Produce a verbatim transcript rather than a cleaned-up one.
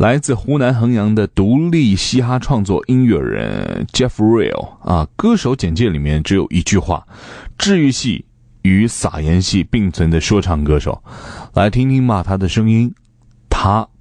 来自湖南衡阳的独立嘻哈创作音乐人 Jeff Real 啊，歌手简介里面只有一句话：治愈系与撒盐系并存的说唱歌手。来听听吧他的声音，他